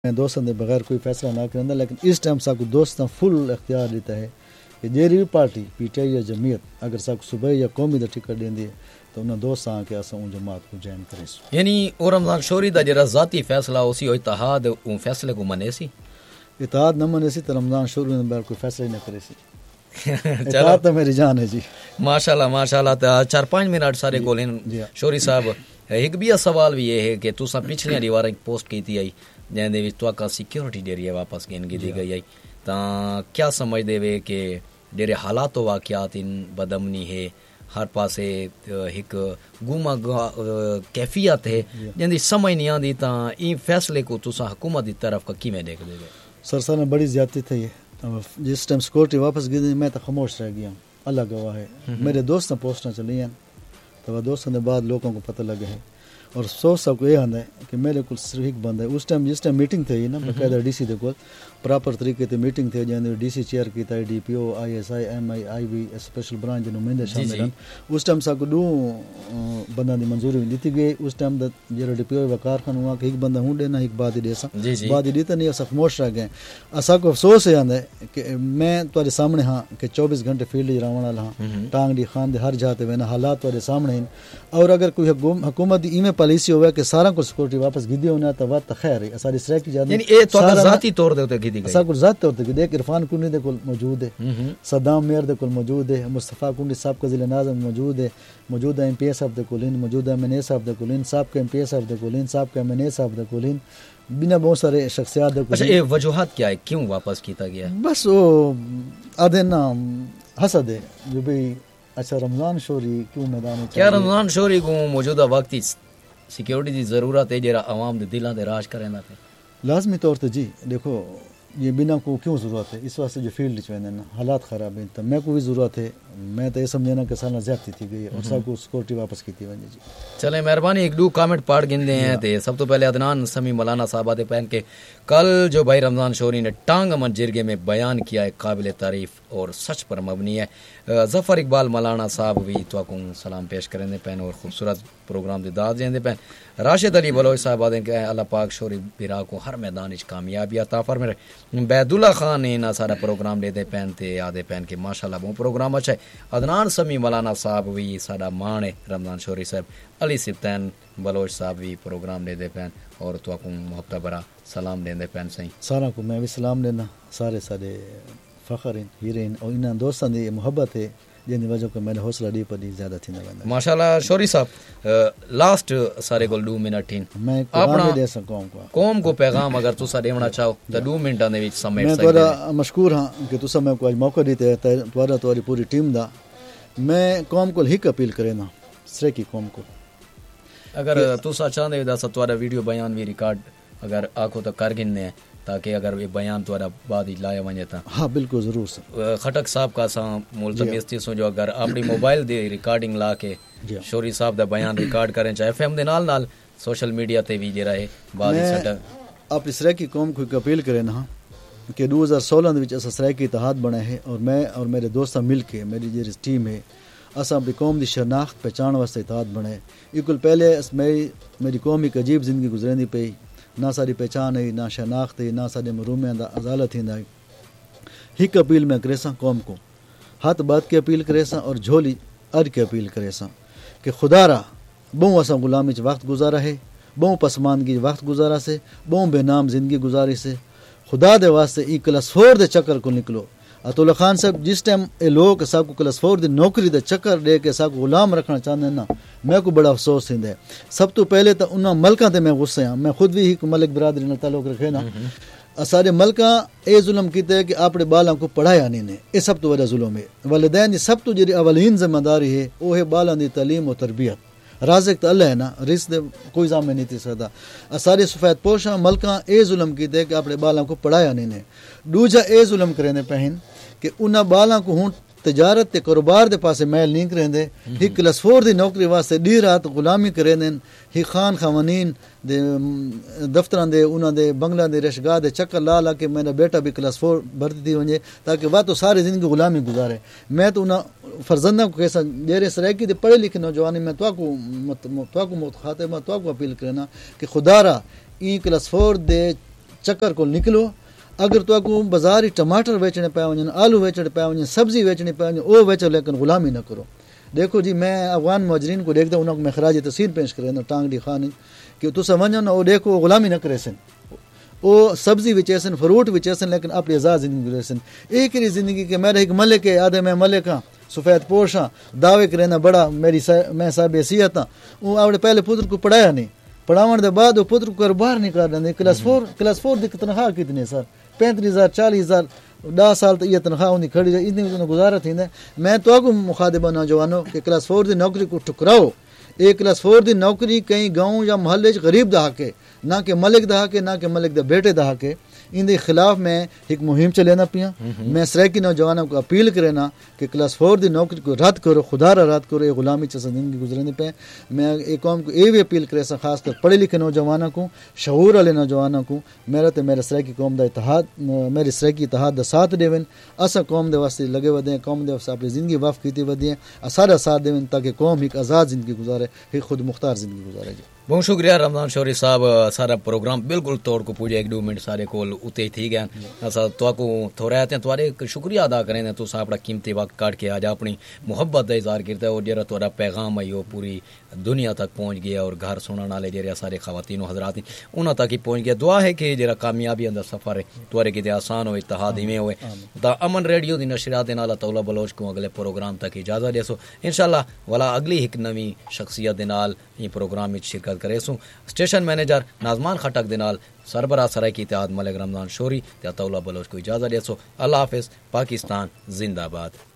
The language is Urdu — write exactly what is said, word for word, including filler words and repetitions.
میں دوستوں کے بغیر کوئی فیصلہ نہ کرنا، لیکن اس ٹائم ساکو دوستاں فل اختیار دیتا ہے کہ جیری بھی پارٹی پی ٹی آئی یا جمعیت اگر ساکو صوبہ یا قومی دا ٹکٹ دیندی ہے تو انہاں دوستاں آ کے اساں ان جماعت کو جوائن کرے سو. یعنی او رمضان شوری دا جڑا ذاتی فیصلہ اسی او اتحاد اون فیصلے کو منے سی اتحاد نہ منے سی تو رمضان شوری نے بغیر کوئی فیصلہ ہی نہ کرے سی. اتحاد تو میری جان ہے جی. ماشاءاللہ ماشاءاللہ. تے چار پانچ منٹ سارے کولن شوری صاحب ایک بھی سوال بھی یہ ہے کہ تساں پچھلی دیوار پوسٹ کیتی آئی جن دے وچ تواکا سیکیورٹی ڈیری واپس گن کی دی گئی آئی تاں کیا سمجھ دے وے کہ ڈیرے حالات و واقعات ان بدامنی ہے ہر پاسے ایک گوما کیفیت ہے جن دی سمجھ نہیں آندی تاں این فیصلے کو تساں حکومت دی طرف کا کیویں دیکھ دے گے؟ سر سر نے بڑی زیادتی تھی یہ جس ٹائم سیکورٹی واپس گئی میں تو خاموش رہ گیا ہوں. اللہ گواہ ہے میرے دوست نے پوسٹاں چلی ہیں تو وہ دوستوں نے بعد لوگوں کو پتہ لگے ہے اور سو سب کو یہ آندا ہے کہ میرے کو صرف ایک بندہ ہے. اس ٹائم جس ٹائم میٹنگ تھی نا باقاعدہ ڈی سی دے کول پراپر طریقے تے میٹنگ تھی جن ڈی سی چیئر کیتا ہے D P O I S I am I I be special branch جو نمائندے شامل ہیں. اس ٹائم سا کو دو بندہ دی منظوری دیتی گئی. اس ٹائم دا جڑا ڈی پی او وقار خان ہوا کہ ایک بندہ ہوں دینا ایک بات ہی دیسا بات ہی دیتا نہیں اسا خاموش رہ گئے. اسا کو افسوس ہے آندا ہے کہ میں تواڈے سامنے ہاں کہ چوبیس گھنٹے فیلڈ راون والا ہاں ٹانگ دی خان دے ہر جاتے وینا حالات تواڈے سامنے ہیں. اور اگر کوئی حکومت دی ایویں پالیسی ہوے کہ سارا کو سیکورٹی واپس گدی ہونا تو وقت خیر ہے اساری سرے کی جاندی یعنی اے تو ذاتی طور تے گدی گئی اسا کو ذات طور تے دیکھ عرفان کنڈی دے کول موجود ہے صدام میر دے کول موجود ہے مصطفی کنڈی صاحب کا ضلع ناظم موجود ہے موجودہ ایم پی ایس صاحب دے کول موجودہ ایم این اے صاحب دے کول صاحب کے ایم پی ایس صاحب دے کول صاحب کے ایم این اے صاحب دے کول بنا بہت سارے شخصیات دے کول. اچھا یہ وجوہات کیا ہے کیوں واپس کیتا گیا ہے؟ بس وہ آدھے نا حسد ہے جو بھی اچھا رمضان شوری کیوں میدان کیا رمضان شوری کو موجودہ وقت سیکیورٹی دی ضرورت ہے جرا عوام دے دلاں تے راج کریندا تے لازمی طور تے جی دیکھو یہ بنا کو کیوں ضرورت ہے اس واسطے جو فیلڈ چ ویندے نا حالات خراب ہیں تو میں کو بھی ضرورت ہے میں تو یہ سمجھنا کہ سالہ زیادتی تھی گئی اور سب کو سیکورٹی واپس کیتی ونجے جی. چلیں مہربانی ایک دو کامنٹ پڑھ گندے ہیں تے سب تو پہلے عدنان سمی مولانا صاحب دے پہن کے کل جو بھائی رمضان شوری نے ٹانگ امن جرگے میں بیان کیا ہے قابل تعریف اور سچ پر مبنی ہے. ظفر اقبال مولانا صاحب بھی تو کو سلام پیش کریں دے پہن اور خوبصورت پروگرام دے داد دیں دے پہن. راشد علی بلوچ صاحب آدھیں کہ اللہ پاک شوری برا کو ہر میدان وچ کامیابی عطا فرمائے. بیت اللہ خان نے نا سارا پروگرام دے دے پہن تے آدھے پہن کے ماشاءاللہ وہ پروگرام اچھا ہے. عدنان سمی مولانا صاحب بھی سارا مان ہے رمضان شوری صاحب. علی سبتین بلوچ صاحب بھی پروگرام دے دے پہن اور تو کو محبت برا سلام دیں دے پہن سہی سارا کو میں بھی سلام دینا سارے سارے فخر ہیں ہیرین اور انہاں دوستاں دی محبت ہے جن وجہ کو میں نے حوصلہ دی پر زیادہ تھی نہ بندا. ماشاءاللہ شوری صاحب لاسٹ سارے کو دو منٹ ہیں میں اپنا دے سکوں کو قوم کو پیغام اگر تسا دیونا چاہو تو دو منٹاں دے وچ سمیٹ میں سکدے. تھوڑا مشکور ہاں کہ تسا میں کو اج موقع دیتے تھوڑا تہاڈی پوری ٹیم دا میں قوم کو ہک اپیل کرے نا سرے کی قوم کو اگر تسا چاہندے دا تہاڈا ویڈیو بیان بھی ریکارڈ اگر آکھو تو کر گنے تاکہ اگر یہ بیان تھوڑا بعد ہی لایا ونجے تا. ہاں بالکل ضرور سر. خٹک صاحب کا سا ملتمس تھی سو جو اگر اپنی موبائل دی ریکارڈنگ لا کے شوری صاحب دا بیان ریکارڈ کریں چاہے ایف ایم دے نال نال سوشل میڈیا تے بھی جڑا ہے بعد ہی سٹ آپ اسرائیل کی قوم کو اپیل کریں نا کہ دو ہزار سولہ دے وچ اسرائیل کی اتحاد بنا ہے اور میں اور میرے دوستاں مل کے میری جڑی ٹیم ہے اساں اپنی قوم دی شناخت پہچان واسطے اتحاد بنے. ایکل پہلے میری میری قوم ایک عجیب زندگی گزرندی پئی نہ ساری پہچان ہے نہ شناخت ہے نہ سارے مرومیاں دا عدالت ہیندا ہے. ہک اپیل میں کرے ساں قوم کو ہاتھ بات کی اپیل کرے ساں اور جھولی اج کی اپیل کرے ساں کہ خدا را بہوں اساں غلامی چ وقت گزارا ہے بہوں پسماندگی وقت گزارا سے بہوں بے نام زندگی گزاری سے خدا دے واسطے ای کلاس فور دے چکر کو نکلو. عطا اللہ خان صاحب جس ٹائم اے لوگ سب کو کلاس فور دی نوکری دے چکر دے کے سب کو غلام رکھنا چاہتے ہیں نا میں کو بڑا افسوس ہیندا ہے. سب تو پہلے تو انہاں ملکاں تے میں غصے ہاں. میں خود بھی ایک ملک برادری نال تعلق رکھے نا سارے ملکاں اے ظلم کیتے ہے کہ اپنے بالاں کو پڑھایا نہیں نے. اے سب تو بڑا ظلم ہے. والدین دی سب تو جڑی اولین ذمہ داری ہے وہ ہے بالاں دی تعلیم و تربیت. رازق تو اللہ ہے نا رزق دے کوئی ضامن نہیں تھی سکدا. سارے سفید پوشاں ملکاں اے ظلم کیتے ہے کہ اپنے بالاں کو پڑھایا نہیں نے. دوجا اے ظلم کرنے پہن کہ انہاں بالاں کو ہوں تجارت تے کاروبار دے پاسے میل نہیں کریندے. ہی کلاس فور دی نوکری واسطے دی رات غلامی کریندن. ہی خان خوانین دے دفتراں دے انہاں دے بنگلہ دے رشگاہ دے چکر لا لا کے میرا بیٹا بھی کلاس فور بھرتی تھی ونجے تاکہ وہ تو ساری زندگی غلامی گزارے. میں تو انہاں فرزنداں کو کیسا جیرے سرائکی دے پڑھے لکھے نوجوان میں تو کو تو کو مخاطب میں تو کو اپیل کرنا کہ خدا را ای کلاس فور دے چکر کو نکلو اگر تو کو بازار ٹماٹر بیچنے پہ ون آلو ویچنے پہ ون سبزی ویچنے پہ ون وہ ویچو لیکن غلامی نہ کرو. دیکھو جی میں افغان مہاجرین کو دیکھتا ہوں انہوں کو میں خراج تحسین پیش کریں ٹانگ ڈی خان کہ تو سمجھو نا وہ دیکھو غلامی نہ کرے سن وہ سبزی وچیسن فروٹ وچیسن لیکن اپنی آزاد زندگی گزرسن. ایک ہی زندگی کہ میرا ایک ملک ہے آدھے میں ملک ہاں سفید پوش ہاں دعوے کرنا بڑا میری میں صاحب حیثیت ہاں. وہ اپنے پہلے پتر کو پڑھایا نہیں پڑھاون دے بعد وہ پتر کو باہر نکال دیں کلاس فور کلاس فور دی تنخواہ کتنی سر پینتیس ہزار چالیس ہزار دس سال تو یہ تنخواہ انہیں کھڑی جائے اتنی گزارا تھی میں تو آگوں مخاطبہ نوجوانوں کہ کلاس فور دی نوکری کو ٹکراؤ. ایک کلاس فور دی نوکری کہیں گاؤں یا محلے غریب دا حق ہے نہ کہ ملک دا حق ہے نہ کہ ملک دا بیٹے دا حق ہے. ان کے خلاف میں ایک مہم چلینا پیا. میں سرائکی نوجوانوں کو اپیل کرنا کہ کلاس فور دی نوکری کو رد کرو خدا را رد کرو یہ غلامی چیز زندگی گزرنے پہ. میں ایک قوم کو یہ بھی اپیل کرے سا خاص کر پڑھے لکھے نوجوانوں کو شعور والے نوجوانوں کو میرا تو میرے سرائکی قوم دا اتحاد میری سرائکی اتحاد دا ساتھ دیون اسا قوم دے واسطے لگے ودیں قوم دے واسطے اپنی زندگی وقف کیتی ودیں سارا ساتھ دیون تاکہ قوم ایک آزاد زندگی گزارے ایک خود مختار زندگی گزارے. جی بہت شکریہ رمضان شوری صاحب. سارا پروگرام بالکل توڑ کو پوجے ایک دو منٹ سارے کول اتے تھی گیا اسا تو کو تھوڑا آتے ہیں تمہارے شکریہ ادا کریں تو اپنا قیمتی وقت کاٹ کے آج اپنی محبت کا اظہار کرتا ہے اور جرا تھوڑا پیغام ہے وہ پوری دنیا تک پہنچ گیا اور گھر سننے والے جرا سارے خواتین و حضرات انہوں تک ہی پہنچ گیا. دعا ہے کہ جرا کامیابی اندر سفر ہے تھوڑے کتنے آسان ہو اتحاد میں ہوئے دا امن ریڈیو دی نشریات دے نال تولا بلوچ کو اگلے پروگرام تک اجازت دے سو انشاءاللہ والا اگلی ایک نویں شخصیت دے نال یہ پروگرام وچ شرکت کرے سو. اسٹیشن مینیجر نازمان خٹک دے نال سربراہ سرائکی اتحاد ملک رمضان شوری تے تولا بلوچ کو اجازت دے سو. اللہ حافظ. پاکستان زندہ باد.